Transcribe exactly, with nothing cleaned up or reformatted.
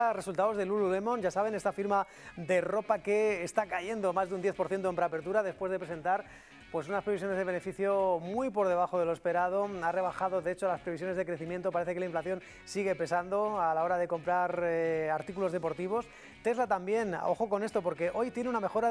Resultados de Lululemon, ya saben, esta firma de ropa que está cayendo más de un diez por ciento en preapertura después de presentar pues unas previsiones de beneficio muy por debajo de lo esperado. Ha rebajado, de hecho, las previsiones de crecimiento. Parece que la inflación sigue pesando a la hora de comprar eh, artículos deportivos. Tesla también, ojo con esto, porque hoy tiene una mejora de